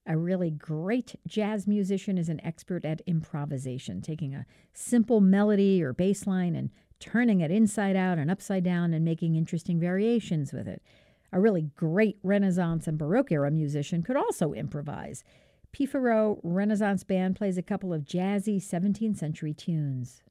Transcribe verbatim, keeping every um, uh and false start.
A really great jazz musician is an expert at improvisation, taking a simple melody or bass line and turning it inside out and upside down and making interesting variations with it. A really great Renaissance and Baroque era musician could also improvise. P. Farrow Renaissance Band plays a couple of jazzy seventeenth century tunes.